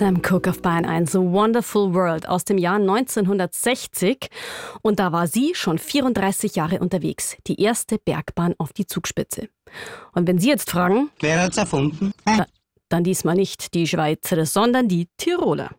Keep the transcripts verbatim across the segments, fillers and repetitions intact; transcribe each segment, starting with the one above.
Sam Cooke auf Bayern eins, A Wonderful World aus dem Jahr neunzehnhundertsechzig. Und da war sie schon vierunddreißig Jahre unterwegs. Die erste Bergbahn auf die Zugspitze. Und wenn Sie jetzt fragen, wer hat's erfunden? Da, dann diesmal nicht die Schweizer, sondern die Tiroler.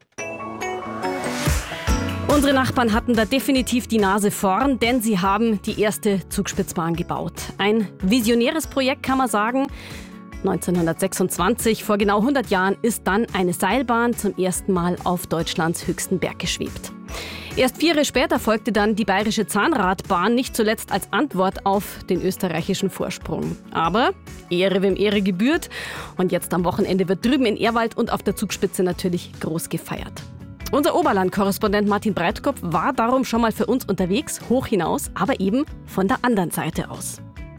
Unsere Nachbarn hatten da definitiv die Nase vorn, denn sie haben die erste Zugspitzbahn gebaut. Ein visionäres Projekt, kann man sagen. neunzehnhundertsechsundzwanzig, vor genau hundert Jahren, ist dann eine Seilbahn zum ersten Mal auf Deutschlands höchsten Berg geschwebt. Erst vier Jahre später folgte dann die Bayerische Zahnradbahn, nicht zuletzt als Antwort auf den österreichischen Vorsprung. Aber Ehre wem Ehre gebührt. Und jetzt am Wochenende wird drüben in Ehrwald und auf der Zugspitze natürlich groß gefeiert. Unser Oberland-Korrespondent Martin Breitkopf war darum schon mal für uns unterwegs, hoch hinaus, aber eben von der anderen Seite aus.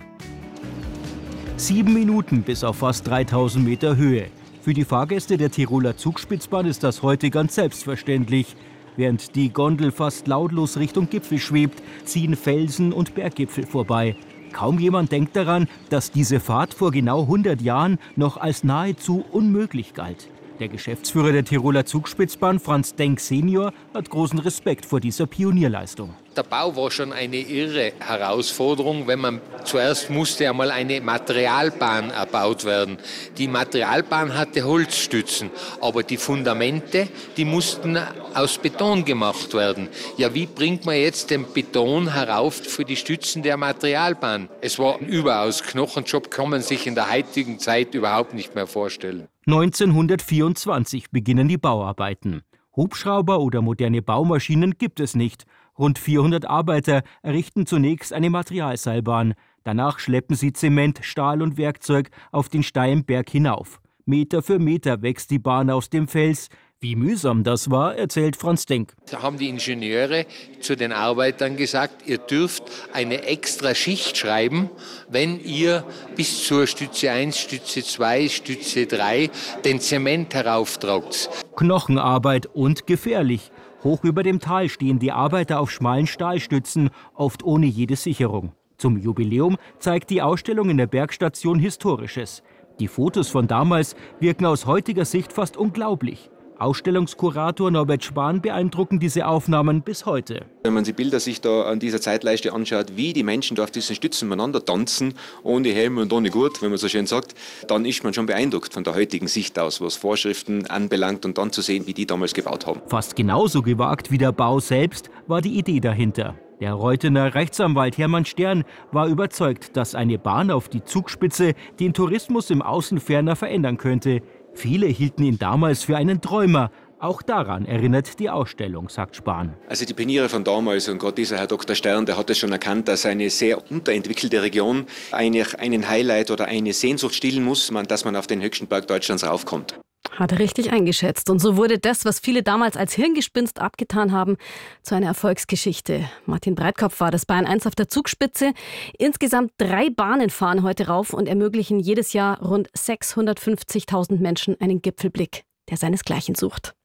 Sieben Minuten bis auf fast dreitausend Meter Höhe. Für die Fahrgäste der Tiroler Zugspitzbahn ist das heute ganz selbstverständlich. Während die Gondel fast lautlos Richtung Gipfel schwebt, ziehen Felsen und Berggipfel vorbei. Kaum jemand denkt daran, dass diese Fahrt vor genau hundert Jahren noch als nahezu unmöglich galt. Der Geschäftsführer der Tiroler Zugspitzbahn, Franz Denk Senior, hat großen Respekt vor dieser Pionierleistung. Der Bau war schon eine irre Herausforderung, wenn man zuerst musste einmal eine Materialbahn erbaut werden. Die Materialbahn hatte Holzstützen, aber die Fundamente, die mussten aus Beton gemacht werden. Ja, wie bringt man jetzt den Beton herauf für die Stützen der Materialbahn? Es war ein überaus Knochenjob, kann man sich in der heutigen Zeit überhaupt nicht mehr vorstellen. neunzehnhundertvierundzwanzig beginnen die Bauarbeiten. Hubschrauber oder moderne Baumaschinen gibt es nicht. Rund vierhundert Arbeiter errichten zunächst eine Materialseilbahn. Danach schleppen sie Zement, Stahl und Werkzeug auf den steilen Berg hinauf. Meter für Meter wächst die Bahn aus dem Fels. Wie mühsam das war, erzählt Franz Denk. Da haben die Ingenieure zu den Arbeitern gesagt, ihr dürft eine extra Schicht schreiben, wenn ihr bis zur Stütze eins, Stütze zwei, Stütze drei den Zement herauftragt. Knochenarbeit und gefährlich. Hoch über dem Tal stehen die Arbeiter auf schmalen Stahlstützen, oft ohne jede Sicherung. Zum Jubiläum zeigt die Ausstellung in der Bergstation Historisches. Die Fotos von damals wirken aus heutiger Sicht fast unglaublich. Ausstellungskurator Norbert Spahn beeindrucken diese Aufnahmen bis heute. Wenn man die Bilder sich da an dieser Zeitleiste anschaut, wie die Menschen da auf diesen Stützen miteinander tanzen, ohne Helm und ohne Gurt, wenn man so schön sagt, dann ist man schon beeindruckt von der heutigen Sicht aus, was Vorschriften anbelangt und dann zu sehen, wie die damals gebaut haben. Fast genauso gewagt wie der Bau selbst war die Idee dahinter. Der Reuthener Rechtsanwalt Hermann Stern war überzeugt, dass eine Bahn auf die Zugspitze den Tourismus im Außenferner verändern könnte. Viele hielten ihn damals für einen Träumer. Auch daran erinnert die Ausstellung, sagt Spahn. Also die Pioniere von damals und gerade dieser Herr Doktor Stern, der hat es schon erkannt, dass eine sehr unterentwickelte Region eigentlich einen Highlight oder eine Sehnsucht stillen muss, dass man auf den höchsten Berg Deutschlands raufkommt. Hat er richtig eingeschätzt. Und so wurde das, was viele damals als Hirngespinst abgetan haben, zu einer Erfolgsgeschichte. Martin Breitkopf war das Bayern eins auf der Zugspitze. Insgesamt drei Bahnen fahren heute rauf und ermöglichen jedes Jahr rund sechshundertfünfzigtausend Menschen einen Gipfelblick, der seinesgleichen sucht.